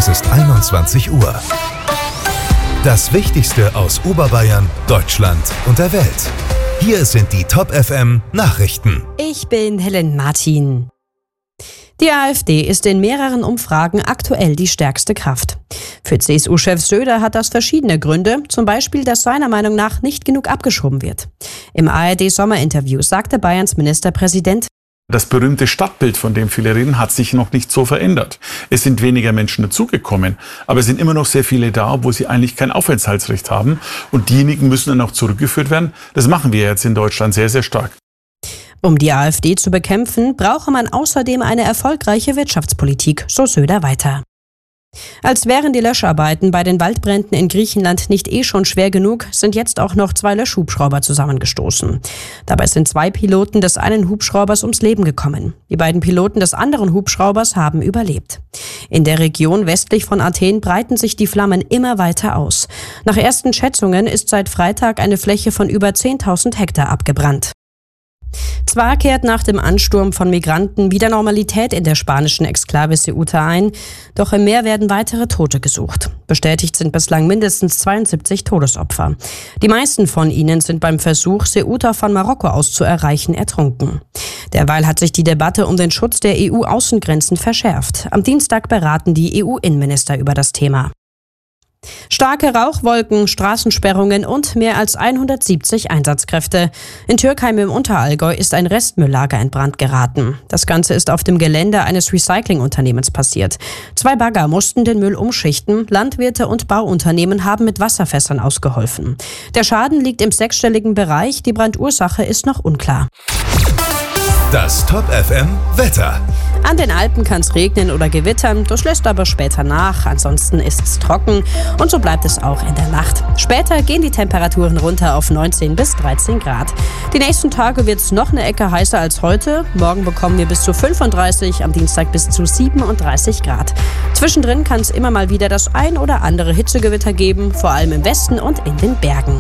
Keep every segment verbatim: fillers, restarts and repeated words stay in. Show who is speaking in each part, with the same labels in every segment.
Speaker 1: Es ist einundzwanzig Uhr. Das Wichtigste aus Oberbayern, Deutschland und der Welt. Hier sind die Top F M Nachrichten.
Speaker 2: Ich bin Helen Martin. Die AfD ist in mehreren Umfragen aktuell die stärkste Kraft. Für C S U-Chef Söder hat das verschiedene Gründe, zum Beispiel, dass seiner Meinung nach nicht genug abgeschoben wird. Im A R D-Sommerinterview sagte Bayerns Ministerpräsident:
Speaker 3: Das berühmte Stadtbild, von dem viele reden, hat sich noch nicht so verändert. Es sind weniger Menschen dazugekommen, aber es sind immer noch sehr viele da, wo sie eigentlich kein Aufenthaltsrecht haben. Und diejenigen müssen dann auch zurückgeführt werden. Das machen wir jetzt in Deutschland sehr, sehr stark.
Speaker 2: Um die AfD zu bekämpfen, brauche man außerdem eine erfolgreiche Wirtschaftspolitik, so Söder weiter. Als wären die Löscharbeiten bei den Waldbränden in Griechenland nicht eh schon schwer genug, sind jetzt auch noch zwei Löschhubschrauber zusammengestoßen. Dabei sind zwei Piloten des einen Hubschraubers ums Leben gekommen. Die beiden Piloten des anderen Hubschraubers haben überlebt. In der Region westlich von Athen breiten sich die Flammen immer weiter aus. Nach ersten Schätzungen ist seit Freitag eine Fläche von über zehntausend Hektar abgebrannt. Zwar kehrt nach dem Ansturm von Migranten wieder Normalität in der spanischen Exklave Ceuta ein, doch im Meer werden weitere Tote gesucht. Bestätigt sind bislang mindestens zweiundsiebzig Todesopfer. Die meisten von ihnen sind beim Versuch, Ceuta von Marokko aus zu erreichen, ertrunken. Derweil hat sich die Debatte um den Schutz der E U-Außengrenzen verschärft. Am Dienstag beraten die E U-Innenminister über das Thema. Starke Rauchwolken, Straßensperrungen und mehr als hundertsiebzig Einsatzkräfte. In Türkheim im Unterallgäu ist ein Restmülllager in Brand geraten. Das Ganze ist auf dem Gelände eines Recyclingunternehmens passiert. Zwei Bagger mussten den Müll umschichten. Landwirte und Bauunternehmen haben mit Wasserfässern ausgeholfen. Der Schaden liegt im sechsstelligen Bereich. Die Brandursache ist noch unklar.
Speaker 1: Das Top F M Wetter.
Speaker 2: An den Alpen kann es regnen oder gewittern, das lässt aber später nach. Ansonsten ist es trocken und so bleibt es auch in der Nacht. Später gehen die Temperaturen runter auf neunzehn bis dreizehn Grad. Die nächsten Tage wird es noch eine Ecke heißer als heute. Morgen bekommen wir bis zu fünfunddreißig, am Dienstag bis zu siebenunddreißig Grad. Zwischendrin kann es immer mal wieder das ein oder andere Hitzegewitter geben, vor allem im Westen und in den Bergen.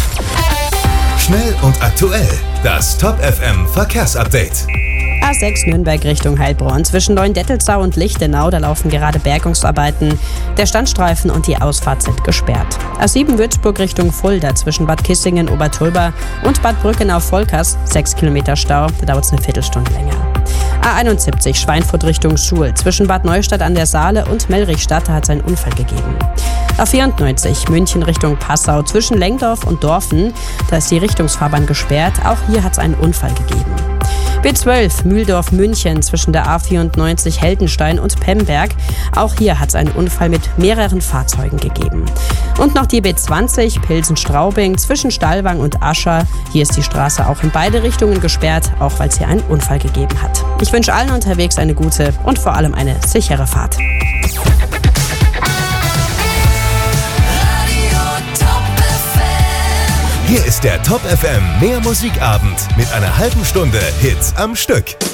Speaker 1: Schnell und aktuell. Das Top F M Verkehrsupdate.
Speaker 2: A sechs Nürnberg Richtung Heilbronn. Zwischen Neuendettelsau und Lichtenau, da laufen gerade Bergungsarbeiten. Der Standstreifen und die Ausfahrt sind gesperrt. A sieben Würzburg Richtung Fulda. Zwischen Bad Kissingen, Obertulba und Bad Brückenau-Volkers. sechs Kilometer Stau, da dauert es eine Viertelstunde länger. A einundsiebzig Schweinfurt Richtung Suhl. Zwischen Bad Neustadt an der Saale und Mellrichstadt, da hat es einen Unfall gegeben. A vierundneunzig München Richtung Passau. Zwischen Lengdorf und Dorfen, da ist die Richtungsfahrbahn gesperrt. Auch hier hat es einen Unfall gegeben. B zwölf Mühldorf-München zwischen der A vierundneunzig Heldenstein und Pemberg. Auch hier hat es einen Unfall mit mehreren Fahrzeugen gegeben. Und noch die B zwanzig Pilsen-Straubing zwischen Stallwang und Ascher. Hier ist die Straße auch in beide Richtungen gesperrt, auch weil es hier einen Unfall gegeben hat. Ich wünsche allen unterwegs eine gute und vor allem eine sichere Fahrt.
Speaker 1: Hier ist der Top F M Mehr Musikabend mit einer halben Stunde Hits am Stück.